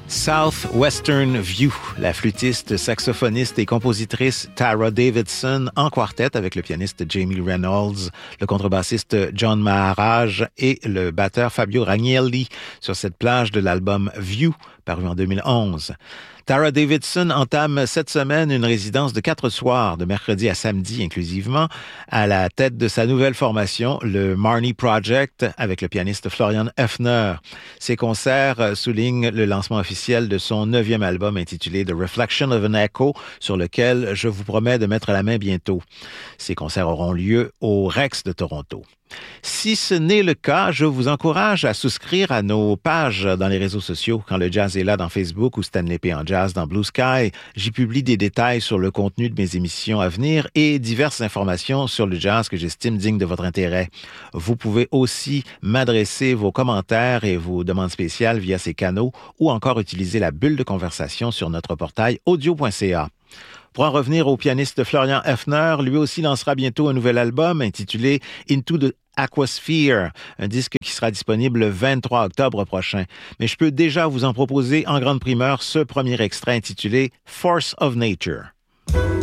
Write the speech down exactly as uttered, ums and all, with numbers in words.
Southwestern View, la flûtiste, saxophoniste et compositrice Tara Davidson en quartet avec le pianiste Jamie Reynolds, le contrebassiste John Maharaj et le batteur Fabio Ragnelli sur cette plage de l'album View, paru en deux mille onze. Tara Davidson entame cette semaine une résidence de quatre soirs, de mercredi à samedi inclusivement, à la tête de sa nouvelle formation, le Marnie Project, avec le pianiste Florian Hefner. Ces concerts soulignent le lancement officiel de son neuvième album intitulé The Reflection of an Echo, sur lequel je vous promets de mettre la main bientôt. Ces concerts auront lieu au Rex de Toronto. Si ce n'est le cas, je vous encourage à souscrire à nos pages dans les réseaux sociaux. Quand le jazz est là dans Facebook ou Stanley P en jazz dans Blue Sky, j'y publie des détails sur le contenu de mes émissions à venir et diverses informations sur le jazz que j'estime digne de votre intérêt. Vous pouvez aussi m'adresser vos commentaires et vos demandes spéciales via ces canaux ou encore utiliser la bulle de conversation sur notre portail audio point c a. Pour en revenir au pianiste Florian Hefner, lui aussi lancera bientôt un nouvel album intitulé Into the Aquasphere, un disque qui sera disponible le vingt-trois octobre prochain. Mais je peux déjà vous en proposer en grande primeur ce premier extrait intitulé Force of Nature.